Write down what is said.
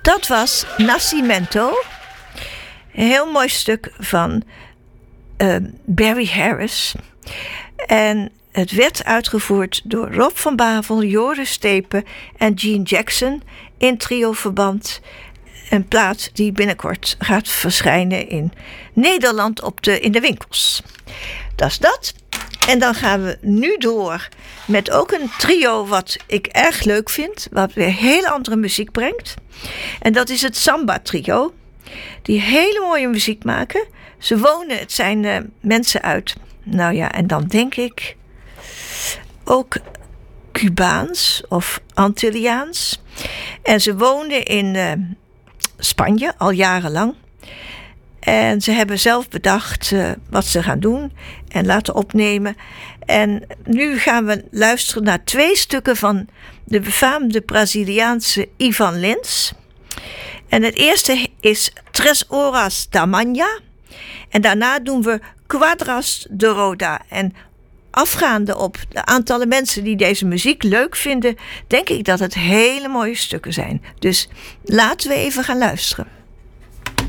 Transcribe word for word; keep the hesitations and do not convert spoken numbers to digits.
Dat was Nascimento. Een heel mooi stuk van uh, Barry Harris. En het werd uitgevoerd door Rob van Bavel, Joris Stepen en Gene Jackson in trioverband. Een plaat die binnenkort gaat verschijnen in Nederland op de, in de winkels. Dat is dat. En dan gaan we nu door met ook een trio wat ik erg leuk vind. Wat weer heel andere muziek brengt. En dat is het Samba Trio. Die hele mooie muziek maken. Ze wonen, het zijn uh, mensen uit. Nou ja, en dan denk ik ook Cubaans of Antilliaans. En ze woonden in uh, Spanje al jarenlang. En ze hebben zelf bedacht uh, wat ze gaan doen en laten opnemen. En nu gaan we luisteren naar twee stukken van de befaamde Braziliaanse Ivan Lins. En het eerste is Tres Horas da Manhã. En daarna doen we Quadras de Roda. En afgaande op de aantallen mensen die deze muziek leuk vinden, denk ik dat het hele mooie stukken zijn. Dus laten we even gaan luisteren.